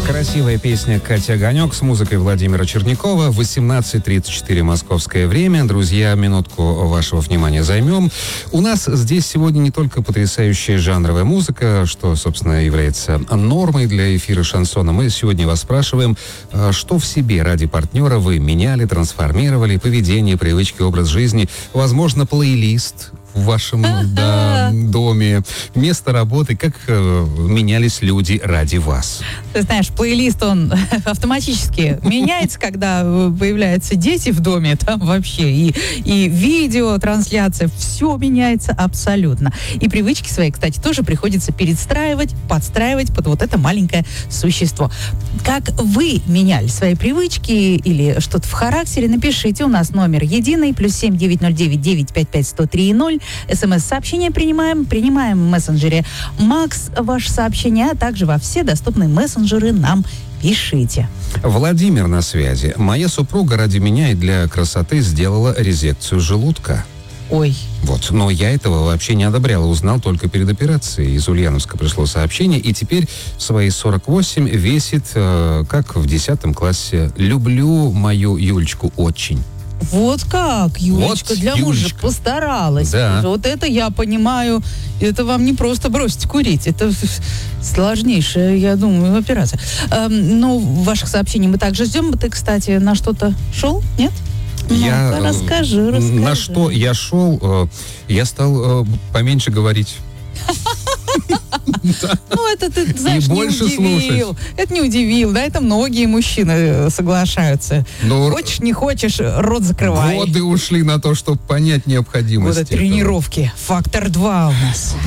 Красивая песня «Катя Огонек» с музыкой Владимира Чернякова. 18:34 московское время. Друзья, минутку вашего внимания займем. У нас здесь сегодня не только потрясающая жанровая музыка, что, собственно, является нормой для эфира шансона. Мы сегодня вас спрашиваем, что в себе ради партнера вы меняли, трансформировали, поведение, привычки, образ жизни, возможно, плейлист в вашем доме, место работы, как менялись люди ради вас? Ты знаешь, плейлист, он автоматически меняется, когда появляются дети в доме, там вообще и видео, трансляция, все меняется абсолютно. И привычки свои, кстати, тоже приходится перестраивать, подстраивать под вот это маленькое существо. Как вы меняли свои привычки или что-то в характере, напишите. У нас номер единый, +7 909 955 103 0. СМС-сообщение принимаем в мессенджере Макс ваше сообщение, а также во все доступные мессенджеры нам пишите. Владимир на связи. Моя супруга ради меня и для красоты сделала резекцию желудка. Ой. Вот, но я этого вообще не одобрял, узнал только перед операцией. Из Ульяновска пришло сообщение, и теперь в свои 48 весит, как в 10 классе. Люблю мою Юлечку очень. Вот как, Юлечка, вот, для мужа постаралась. Да. Вот это я понимаю. Это вам не просто бросить курить. Это сложнейшая, я думаю, операция. Но ваших сообщений мы также ждем. Ты, кстати, на что-то шел? Нет? Расскажи. На что я шел? Я стал поменьше говорить. Ну, это ты, знаешь, и больше не удивил. Слушать. Это не удивил, да, это многие мужчины соглашаются. Хочешь, не хочешь, рот закрывай. Годы ушли на то, чтобы понять необходимость. Годы тренировки. Фактор 2 у нас.